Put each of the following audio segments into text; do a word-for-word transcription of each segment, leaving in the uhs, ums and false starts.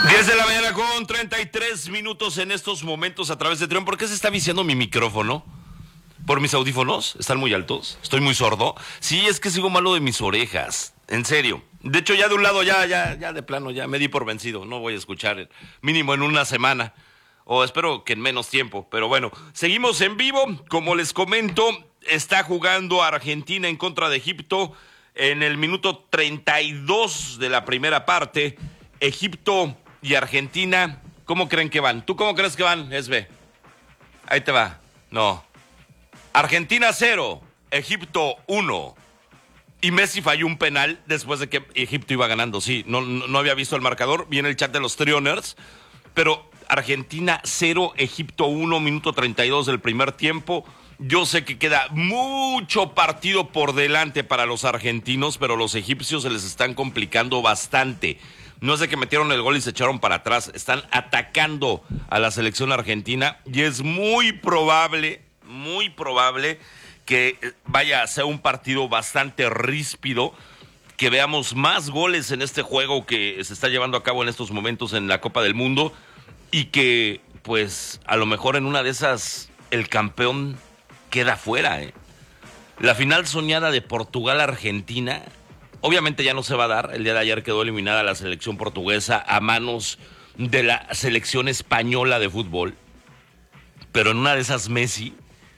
diez de la mañana con treinta y tres minutos en estos momentos a través de Trión. ¿Por qué se está viciando mi micrófono? ¿Por mis audífonos? ¿Están muy altos? ¿Estoy muy sordo? Sí, es que sigo malo de mis orejas. En serio. De hecho, ya de un lado, ya, ya, ya de plano, ya me di por vencido. No voy a escuchar mínimo en una semana. O espero que en menos tiempo. Pero bueno, seguimos en vivo. Como les comento, está jugando Argentina en contra de Egipto en el minuto treinta y dos de la primera parte. Egipto y Argentina, ¿cómo creen que van? ¿Tú cómo crees que van, Esbe? Ahí te va. No. Argentina cero, Egipto uno. Y Messi falló un penal después de que Egipto iba ganando. Sí, no, no, no había visto el marcador. Vi en el chat de los Trioners. Pero Argentina cero, Egipto uno, minuto treinta y dos del primer tiempo. Yo sé que queda mucho partido por delante para los argentinos, pero los egipcios se les están complicando bastante. No es de que metieron el gol y se echaron para atrás. Están atacando a la selección argentina y es muy probable, muy probable que vaya a ser un partido bastante ríspido, que veamos más goles en este juego que se está llevando a cabo en estos momentos en la Copa del Mundo y que, pues, a lo mejor en una de esas el campeón queda fuera, ¿eh? La final soñada de Portugal-Argentina obviamente ya no se va a dar. El día de ayer quedó eliminada la selección portuguesa a manos de la selección española de fútbol. Pero en una de esas Messi,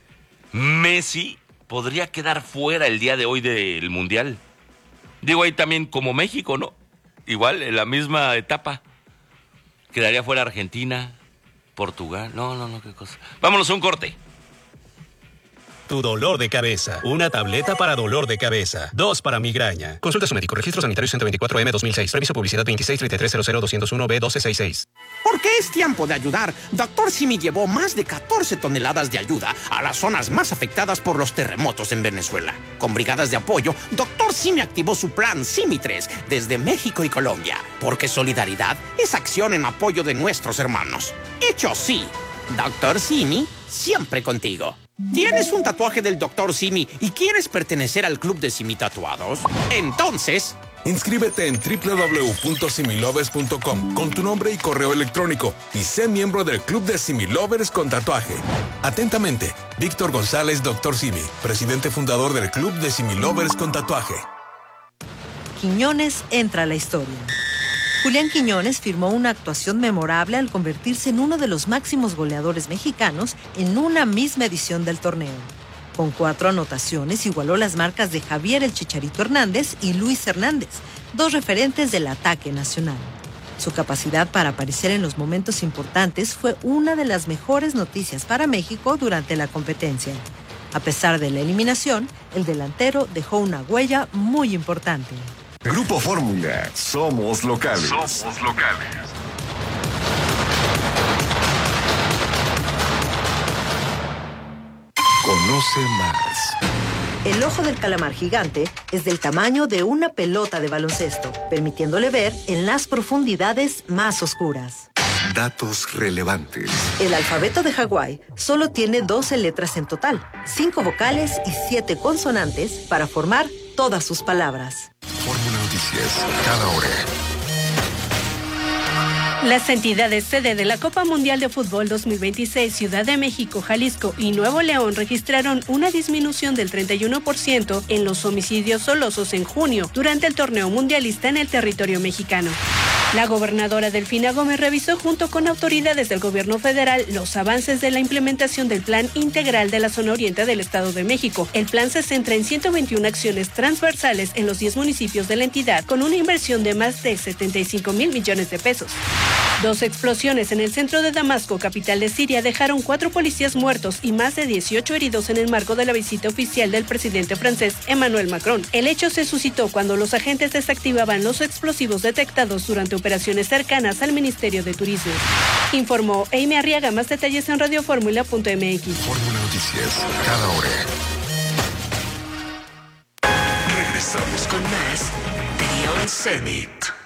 Messi podría quedar fuera el día de hoy del Mundial. Digo, ahí también como México, ¿no? Igual, en la misma etapa. Quedaría fuera Argentina, Portugal. No, no, no, qué cosa. Vámonos a un corte. Tu dolor de cabeza. Una tableta para dolor de cabeza. Dos para migraña. Consulta a su médico. Registro sanitario ciento veinticuatro M dos mil seis. Reviso publicidad veintiséis treinta y tres cero cero doscientos uno B doce sesenta y seis. Porque es tiempo de ayudar. Doctor Simi llevó más de catorce toneladas de ayuda a las zonas más afectadas por los terremotos en Venezuela. Con brigadas de apoyo, Doctor Simi activó su plan Simi tres desde México y Colombia. Porque solidaridad es acción en apoyo de nuestros hermanos. Hecho sí. Doctor Simi, siempre contigo. ¿Tienes un tatuaje del Doctor Simi y quieres pertenecer al club de Simi Tatuados? Entonces, inscríbete en doble u doble u doble u punto similovers punto com con tu nombre y correo electrónico y sé miembro del club de Similovers con tatuaje. Atentamente, Víctor González, Doctor Simi, presidente fundador del club de Similovers con tatuaje. Quiñones entra a la historia. Julián Quiñones firmó una actuación memorable al convertirse en uno de los máximos goleadores mexicanos en una misma edición del torneo. Con cuatro anotaciones igualó las marcas de Javier el Chicharito Hernández y Luis Hernández, dos referentes del ataque nacional. Su capacidad para aparecer en los momentos importantes fue una de las mejores noticias para México durante la competencia. A pesar de la eliminación, el delantero dejó una huella muy importante. Grupo Fórmula, somos locales. Somos locales. Conoce más. El ojo del calamar gigante es del tamaño de una pelota de baloncesto, permitiéndole ver en las profundidades más oscuras. Datos relevantes. El alfabeto de Hawái solo tiene doce letras en total, cinco vocales y siete consonantes para formar todas sus palabras. Fórmula Noticias, cada hora. Las entidades sede de la Copa Mundial de Fútbol dos mil veintiséis, Ciudad de México, Jalisco y Nuevo León registraron una disminución del treinta y uno por ciento en los homicidios dolosos en junio durante el torneo mundialista en el territorio mexicano. La gobernadora Delfina Gómez revisó junto con autoridades del gobierno federal los avances de la implementación del Plan Integral de la Zona Oriente del Estado de México. El plan se centra en ciento veintiuna acciones transversales en los diez municipios de la entidad, con una inversión de más de setenta y cinco mil millones de pesos. Dos explosiones en el centro de Damasco, capital de Siria, dejaron cuatro policías muertos y más de dieciocho heridos en el marco de la visita oficial del presidente francés Emmanuel Macron. El hecho se suscitó cuando los agentes desactivaban los explosivos detectados durante operaciones cercanas al Ministerio de Turismo. Informó Amy Arriaga. Más detalles en radioformula punto m x. Fórmula Noticias, cada hora. Regresamos con más Trión Zenit.